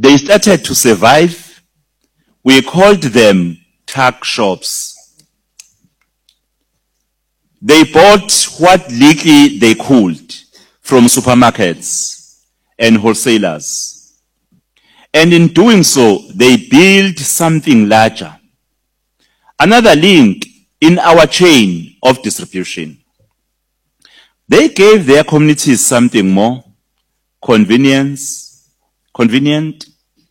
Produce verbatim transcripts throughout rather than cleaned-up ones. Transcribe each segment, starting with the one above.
They started to survive. We called them tuck shops. They bought what little they could from supermarkets and wholesalers. And in doing so, they built something larger. Another link in our chain of distribution. They gave their communities something more convenience, convenient,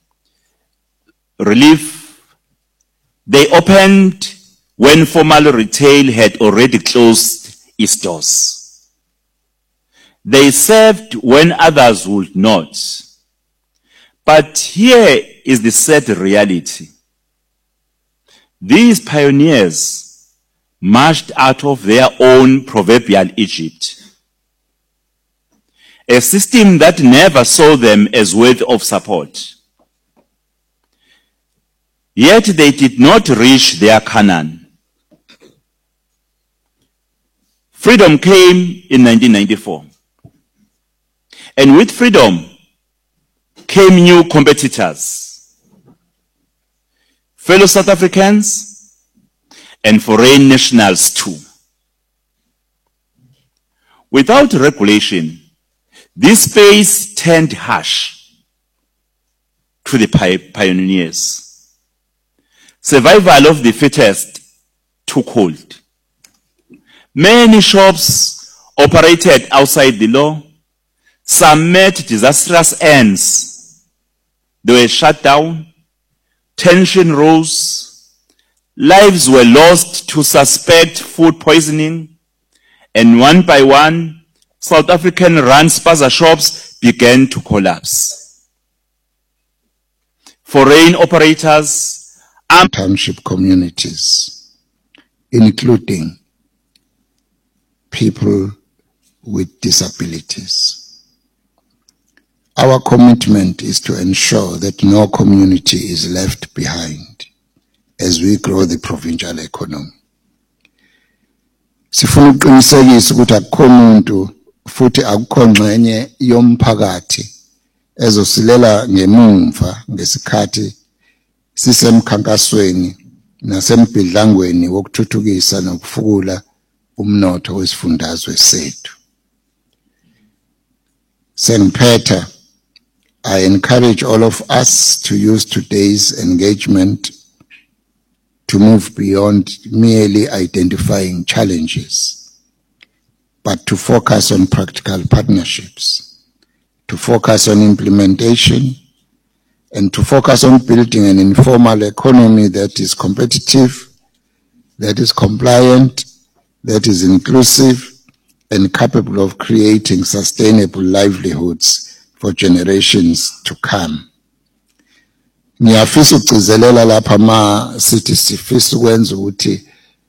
relief. They opened when formal retail had already closed its doors. They served when others would not. But here is the sad reality. These pioneers marched out of their own proverbial Egypt, a system that never saw them as worthy of support. Yet they did not reach their Canaan. Freedom came in nineteen ninety-four. And with freedom came new competitors, fellow South Africans and foreign nationals too. Without regulation, this space turned harsh to the pioneers. Survival of the fittest took hold. Many shops operated outside the law. Some met disastrous ends. They were shut down. Tension rose. Lives were lost to suspect food poisoning. And one by one, South African-run spaza shops began to collapse. Foreign operators, township communities, including people with disabilities. Our commitment is to ensure that no community is left behind as we grow the provincial economy. Sifuna ukuqinisekisa ukuthi akukho umuntu futhi akukho ngxenye yomphakathi ezosilela ngemumva ngesikhathi sisemkhankasweni nasembidlangweni wokuthuthukisa nokufukula umnotho wesifundazwe sethu. Sengiphetha, I encourage all of us to use today's engagement to move beyond merely identifying challenges, but to focus on practical partnerships, to focus on implementation, and to focus on building an informal economy that is competitive, that is compliant, that is inclusive, and capable of creating sustainable livelihoods for generations to come. Ngiyafisa ukugcizelela lapha ma sithi sifisa ukwenza ukuthi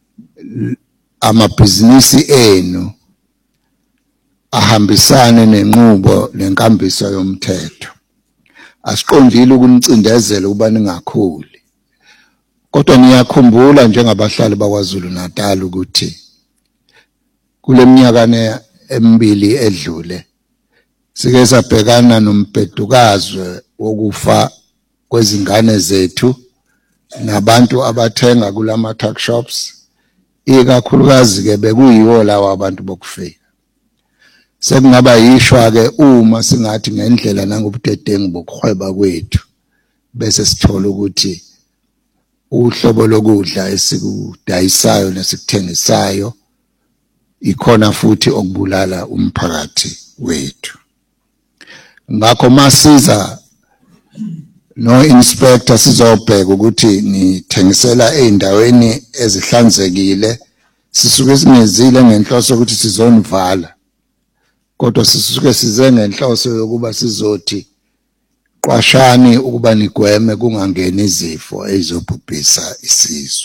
amabhizinisi enu ahambisane nenqubo lenkambiso yomthetho. Asiqondile ukunicindezela ukuba ningakhuli. Kodwa niyakhumbula njengabahlali bakwaZulu Natal ukuthi kule minyaka emibili edlule sike sabhekana nombhedukazwe wokufa kwezingane zethu nabantu abathenga kulama tuck shops, ikakhulukazi ke bekuyiwo lawa abantu bokufika. Sekungaba yishwa ke uma singathi ngendlela nangobudedengu bokuhweba kwethu bese sithola ukuthi uhlobo lokudla esikudayisayo nesikuthengisayo ikhona futhi okubulala umphakathi wethu. Ngakho masiza no inspector sizobheka ukuthi nithengisela eindaweni ezihlanzekile, sisuke singezile ngenhloso ukuthi sizonivala, kodwa sisuke size ngenhloso yokuba sizothi qwashani ukuba nigweme kungangeni izifo ezobhubhisa isizwe.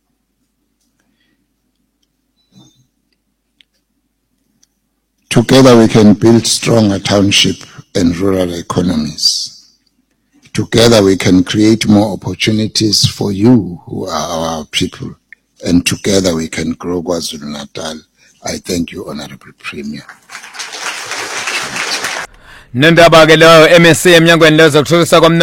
Together we can build stronger township and rural economies. Together we can create more opportunities for you who are our people. And together we can grow KwaZulu Natal. I thank you, Honorable Premier. Nendaba ke lo M S C emnyangweni lezokuthuthukisa